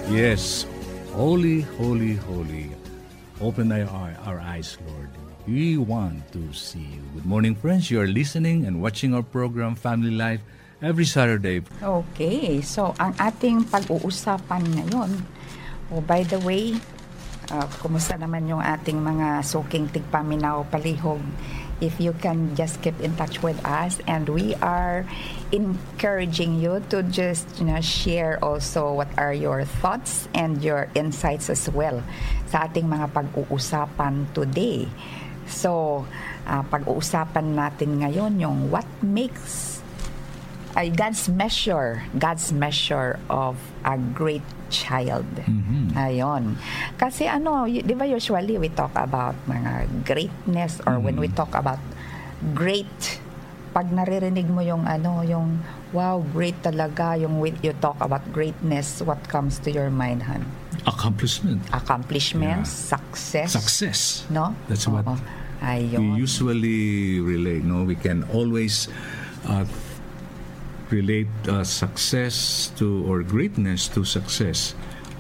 Yes, holy, holy, holy. Open our eyes, Lord. We want to see you. Good morning, friends. You are listening and watching our program, Family Life, every Saturday. Okay, so ang ating pag-uusapan ngayon, by the way, kumusta naman yung ating mga suking tigpaminaw palihog? If you can just keep in touch with us, and we are encouraging you to just share also what are your thoughts and your insights as well sa ating mga pag-uusapan today. So, pag-uusapan natin ngayon yung what makes God's measure of a great child. Mm-hmm. Ayon. Kasi di ba usually we talk about mga greatness or when we talk about great, pag naririnig mo yung yung wow, great talaga, yung you talk about greatness, what comes to your mind, Han? Accomplishments, yeah. Success. No? That's what Ayon. we usually relate, no? We can always relate success to or greatness to success.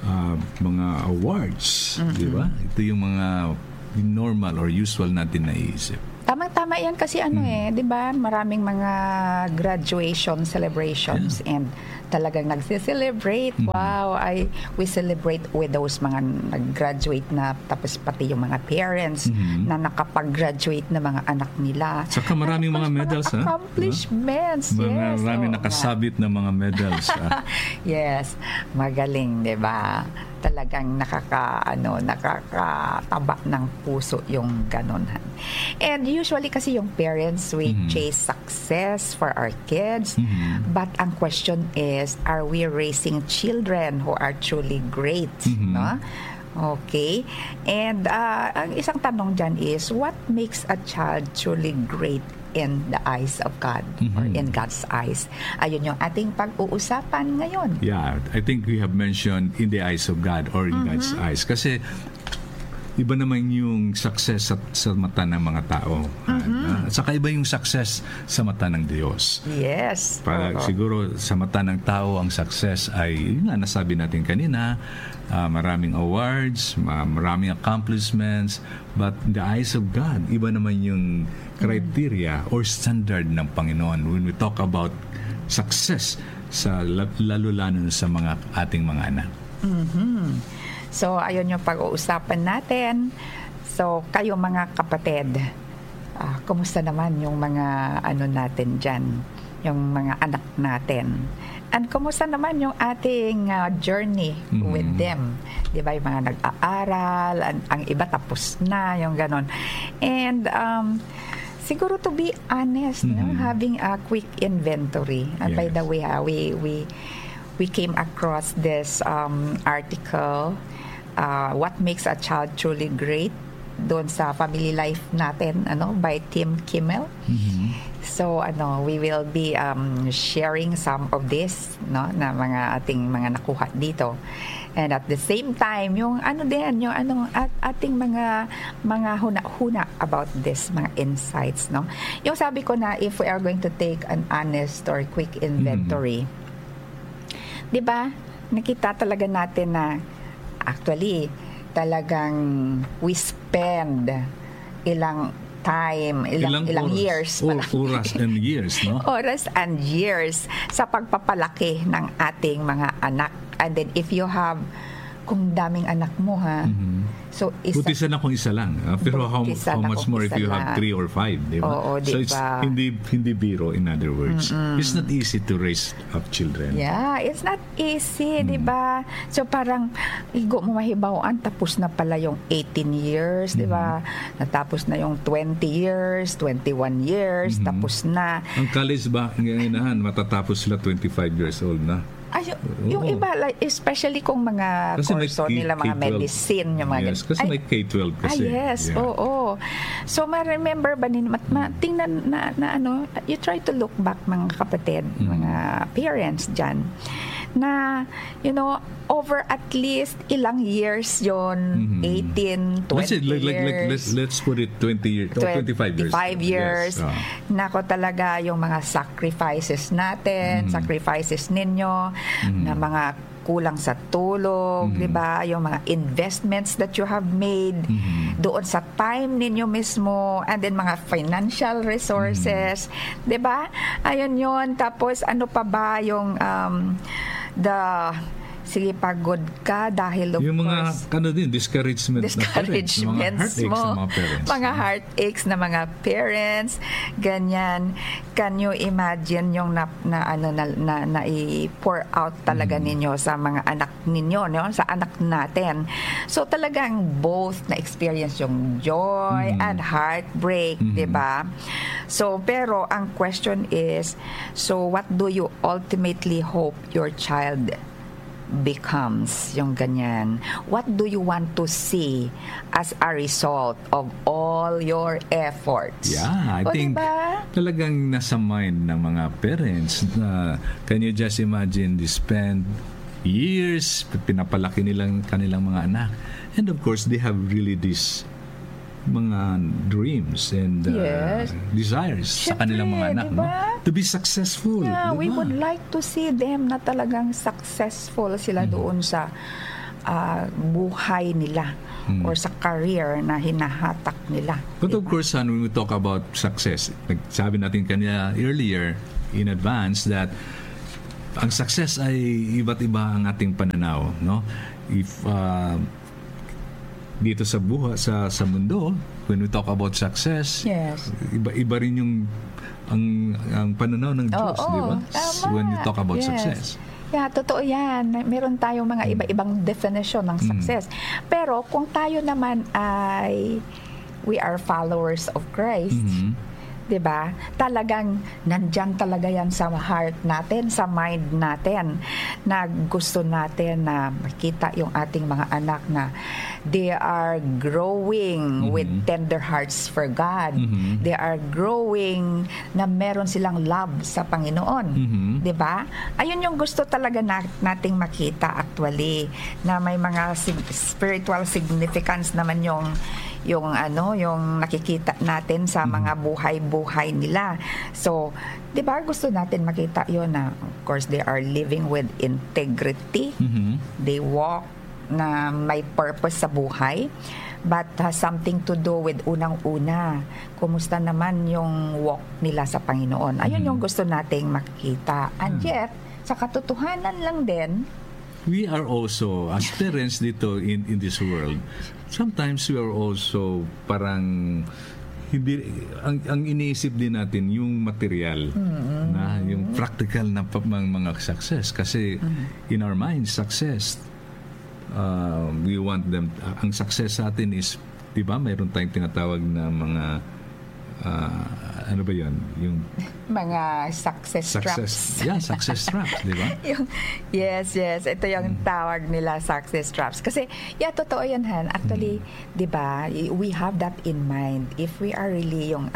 Mga awards, di ba? Ito yung mga normal or usual natin naisip. Tama yan kasi di ba? Maraming mga graduation celebrations and talagang nagse-celebrate. Wow, we celebrate with those mga nag-graduate na, tapos pati yung mga parents na nakapag-graduate na mga anak nila. Saka maraming mga medals, accomplishments, yes. Maraming nakasabit na mga medals. Yes, magaling, di ba? Talagang nakakataba ng puso yung ganon. And usually kasi yung parents, we chase success for our kids. But ang question is, are we raising children who are truly great? No? Okay. And ang isang tanong dyan is, what makes a child truly great in the eyes of God or in God's eyes? Ayun yung ating pag-uusapan ngayon. Yeah, I think we have mentioned in the eyes of God or in God's eyes. Kasi iba naman yung success sa mata ng mga tao. At saka iba yung success sa mata ng Diyos. Yes. Siguro sa mata ng tao, ang success ay, yun nga, nasabi natin kanina, maraming awards, maraming accomplishments, but in the eyes of God, iba naman yung criteria or standard ng Panginoon when we talk about success sa lalo-lalo sa mga ating mga anak. So, ayun yung pag-uusapan natin. So, kayo mga kapatid, kumusta naman yung mga natin dyan, yung mga anak natin? And kumusta naman yung ating journey with them? Di ba, yung mga nag-aaral, ang iba tapos na, yung ganon. And siguro to be honest, having a quick inventory. And by the way, we came across this article, what makes a child truly great, doon sa family life natin, by Tim Kimmel. So we will be sharing some of this, na mga ating mga nakuha dito. And at the same time, yung ating mga huna-huna about this, mga insights, no? Yung sabi ko na, if we are going to take an honest or quick inventory, di ba, nakita talaga natin na actually talagang we spend ilang years. Oras and years, no? Oras and years sa pagpapalaki ng ating mga anak. And then if you have, kung daming anak mo, so buti sana kung isa lang. Pero how much more if you have 3 or 5, di ba? Oo, so it's hindi biro, in other words. It's not easy to raise up children. Yeah, it's not easy, di ba? So parang igo mo mahibawaan, tapos na pala yung 18 years, di ba? Natapos na yung 20 years, 21 years, tapos na. Ang college ba, ngayon matatapos sila 25 years old na. Yung iba, like, especially kung mga kurso nila, mga medicine, yung mga kasi may K-12 kasi. Yes, oo. So, ma-remember ba tingnan na you try to look back, mga kapatid, mga parents dyan, na, over at least ilang years yon, 18, 20 years. Let's put it 20 years, 25 years. 25 years. Yes. Nako talaga yung mga sacrifices natin, sacrifices ninyo, na mga kulang sa tulog, di ba? Yung mga investments that you have made doon sa time ninyo mismo, and then mga financial resources, di ba? Ayun yun. Tapos ano pa ba yung sige, pagod ka dahil of yung mga course, discouragements mo, mga heartaches na mga parents, ganyan. Can you imagine yung na i-pour out talaga ninyo sa mga anak ninyo, no? Sa anak natin. So talagang both na experience yung joy and heartbreak, di ba? So pero ang question is, so what do you ultimately hope your child becomes, yung ganyan? What do you want to see as a result of all your efforts? Yeah, I think diba? Talagang nasa mind ng mga parents na, can you just imagine, they spend years pinapalaki nilang kanilang mga anak, and of course they have really this mga dreams and desires sa kanilang mga anak, diba? No? To be successful. Yeah, diba? we would like to see them na talagang successful sila doon sa buhay nila or sa career na hinahatak nila. But of course, when we talk about success, sabi natin kanina earlier in advance that ang success ay iba't iba ang ating pananaw, no? If dito sa buhay sa mundo, when we talk about success, iba rin yung ang pananaw ng Diyos, di ba? When you talk about success. Yeah, totoo yan. Meron tayong mga iba-ibang definition ng success. Pero kung tayo naman ay we are followers of Christ, 'di ba? Talagang nandyan talaga yan sa heart natin, sa mind natin, na gusto natin na makita yung ating mga anak na they are growing with tender hearts for God. They are growing na meron silang love sa Panginoon. 'Di ba? Ayun yung gusto talaga nating makita actually, na may mga spiritual significance naman yung nakikita natin sa mga buhay-buhay nila. So, 'di ba, gusto natin makita 'yon na of course they are living with integrity. They walk na may purpose sa buhay, but has something to do with unang-una, kumusta naman yung walk nila sa Panginoon. Ayun yung gusto nating makita. And yet, sa katotohanan lang din, we are also, as parents dito in this world, sometimes we are also parang hindi, ang iniisip din natin yung material, na yung practical na mga success, kasi in our minds success, we want them, ang success sa atin is, di ba, mayroon tayong tinatawag na mga ano ba yun? Yung mga success traps. Yeah, success traps, di ba? Yes. Ito yung tawag nila, success traps. Kasi, totoo yan, Han. Actually, di ba, we have that in mind. If we are really yung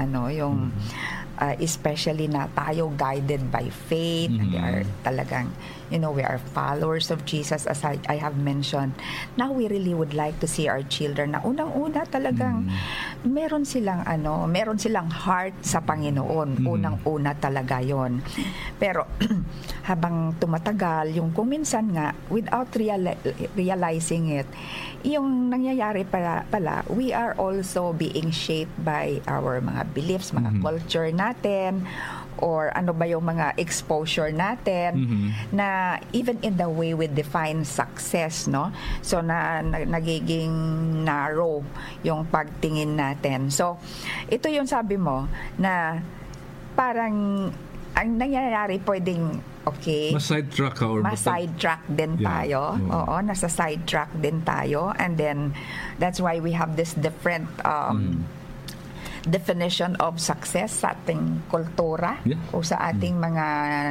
especially na tayo guided by faith, we are talagang, we are followers of Jesus, as I have mentioned. Now we really would like to see our children na unang-una talagang meron silang heart sa Panginoon. Unang-una talaga yon. Pero habang tumatagal, kung minsan nga without realizing it, yung nangyayari pala, we are also being shaped by our mga beliefs, mga culture natin, or ano ba yung mga exposure natin, na even in the way we define success, no? So nagiging narrow yung pagtingin natin. So ito yung sabi mo na parang ang nangyayari pwedeng ma-sidetrack ka or ma-sidetrack din tayo. Oo, nasa sidetrack din tayo, and then that's why we have this different definition of success sa ating kultura o sa ating mga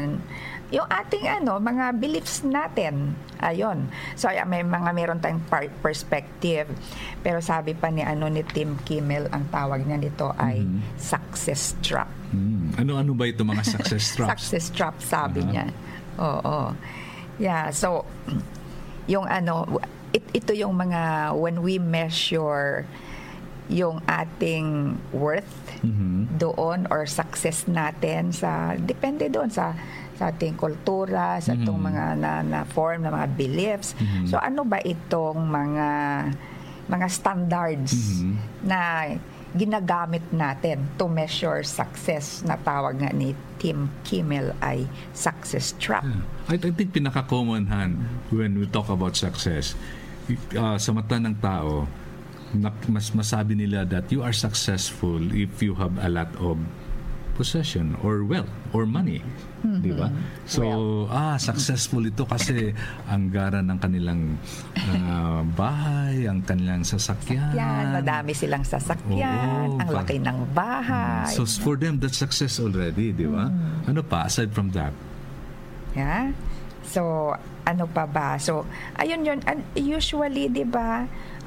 mga beliefs natin. Ayun. So meron tayong perspective. Pero sabi pa ni Tim Kimmel, ang tawag niya nito ay success trap. Ano ba ito, mga success traps? Success trap, sabi niya. Oo. Yeah, so yung ito yung mga, when we measure yung ating worth doon or success natin depende doon sa sa ating kultura, sa itong mga na form na mga beliefs. So ano ba itong mga standards na ginagamit natin to measure success, na tawag nga ni Tim Kimmel ay success trap. I think pinaka-common when we talk about success, sa mata ng tao, mas masabi nila that you are successful if you have a lot of possession or wealth or money. Di ba? So, successful ito kasi ang gara ng kanilang bahay, ang kanilang sasakyan. Madami silang sasakyan, ang laki ng bahay. So, for them, that's success already, di ba? Ano pa, aside from that? Yeah. So, ano pa ba? So, ayun yun. Usually, di ba,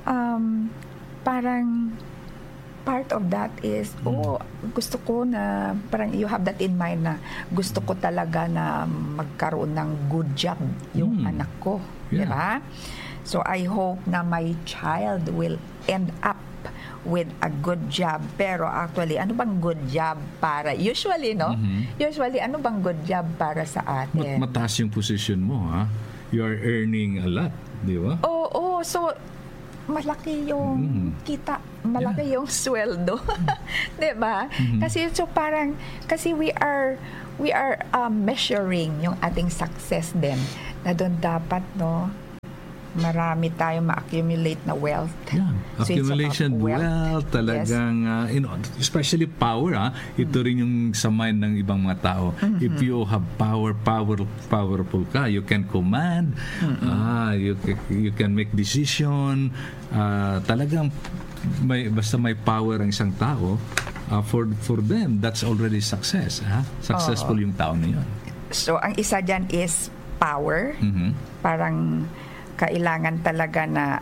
parang part of that is, gusto ko na, parang you have that in mind na gusto ko talaga na magkaroon ng good job yung anak ko. Yeah. Diba? So, I hope na my child will end up with a good job. Pero actually, ano bang good job para, usually, no? Usually, ano bang good job para sa atin? Mataas yung position mo, ha? You are earning a lot, di ba? Oo. So, malaki yung kita, malaki yung sweldo. 'Di ba? Kasi so parang kasi we are measuring yung ating success din. Na doon dapat, no, marami tayong ma-accumulate na wealth. Yeah. Accumulation wealth talagang especially power, ito rin yung sa mind ng ibang mga tao. If you have powerful ka, you can command, you can make decision, talagang basta may power ang isang tao, for them that's already success. Successful yung tao na yun. So ang isa dyan is power. Parang kailangan talaga na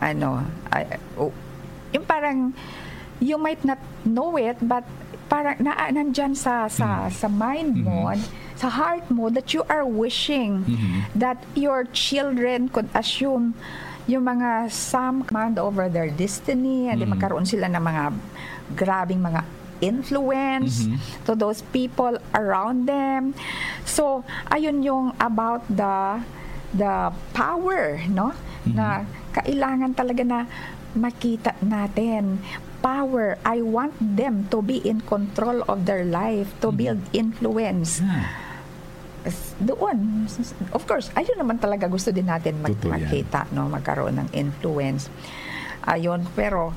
yung parang you might not know it, but parang nandyan sa mind mo, sa heart mo, that you are wishing that your children could assume yung mga some command over their destiny, and magkaroon sila ng mga grabing mga influence to those people around them. So ayun yung about the power, no? Na kailangan talaga na makita natin. Power, I want them to be in control of their life, to build influence. Doon, of course, ayun naman talaga gusto din natin makita, no? Magkaroon ng influence. Ayun, pero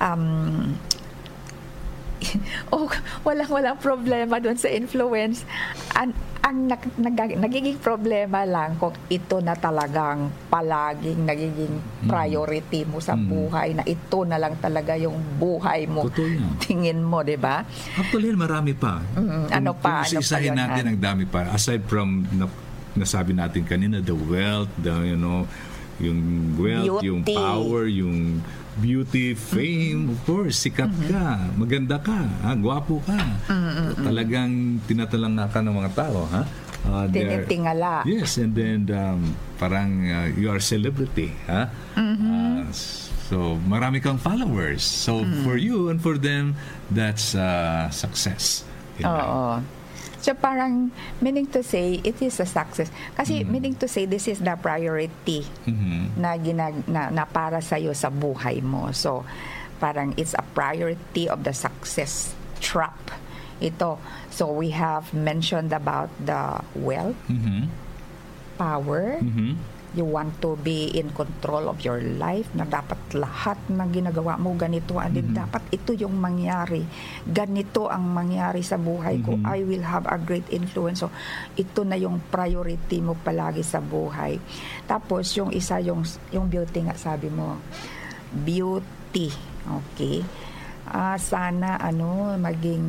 walang problema doon sa influence. Ang nagiging problema lang kung ito na talagang palaging nagiging priority mo sa buhay, na ito na lang talaga yung buhay mo. Tingin mo, di ba? Actually, marami pa. Ano pa? Kung isahin natin, ang dami pa. Aside from nasabi natin kanina, the wealth, yung wealth, beauty, yung power, yung beauty, fame, of course, sikat ka, maganda ka, gwapo ka. Talagang tinatalanga ka ng mga tao, tinitingala. Yes, and then parang you are celebrity, so marami kang followers. So for you and for them, that's success. Oo. So parang meaning to say it is a success. Kasi meaning to say this is the priority na para sa iyo sa buhay mo. So parang it's a priority of the success trap. Ito. So we have mentioned about the wealth, power. You want to be in control of your life, na dapat lahat ng ginagawa mo ganito, and dapat ito yung mangyari, ganito ang mangyari sa buhay ko, I will have a great influence. So ito na yung priority mo palagi sa buhay. Tapos yung isa, yung beauty nga, sabi mo, beauty, okay, sana maging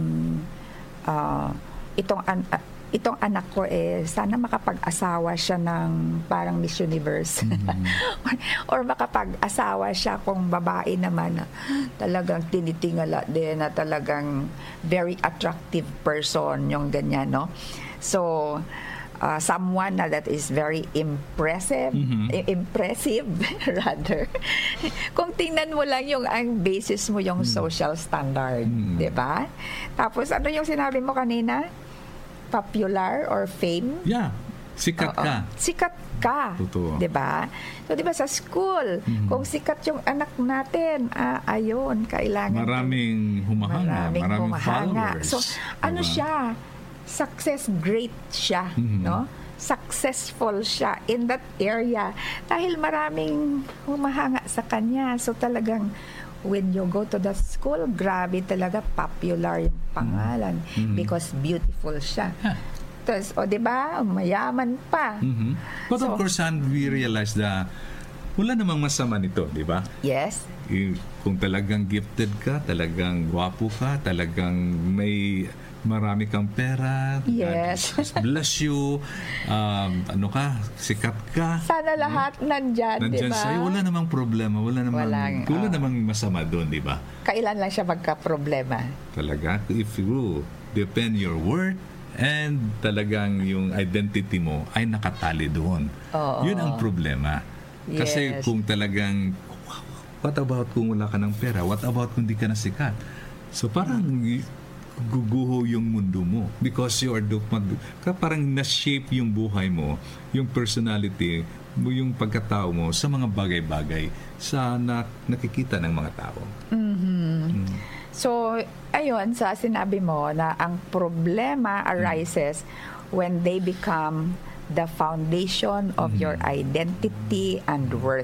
itong anak ko sana makapag-asawa siya ng parang Miss Universe. Or makapag-asawa siya kung babae naman na talagang tinitingala din, na talagang very attractive person, yung ganyan, no? So, someone that is very impressive rather. Kung tingnan mo lang yung ang basis mo, yung social standard, 'di ba? Tapos ano yung sinabi mo kanina? Popular or fame? Yeah. Sikat Oo. ka. Sikat ka. Totoo. 'Di ba? So 'di ba sa school, kung sikat yung anak natin, ayun, kailangan Maraming humahanga, maraming humahanga. followers. So ano Diba? siya? Success great siya, no? Successful siya in that area dahil maraming humahanga sa kanya. So talagang when you go to the school, grabe talaga popular yung pangalan because beautiful siya. Yeah. Tapos, di ba, mayaman pa. But of So- course, and we realize na wala namang masama nito, di ba? Yes. Kung talagang gifted ka, talagang gwapo ka, talagang may marami kang pera, Yes. God bless you, sikat ka, Sana lahat nandyan, di nandyan ba? sa'yo, wala namang problema, wala Walang, namang masama doon, di ba? Kailan lang siya magka-problema? Talaga, if you depend your worth and talagang yung identity mo ay nakatali doon. Oo. Yun ang problema. Kasi Yes. kung talagang, what about kung wala ka ng pera? What about kung di ka na sikat? So parang guguho yung mundo mo because you are parang na-shape yung buhay mo, yung personality mo, yung pagkatao mo sa mga bagay-bagay sa nakikita ng mga tao. So, ayun, sa sinabi mo na ang problema arises when they become the foundation of your identity and worth.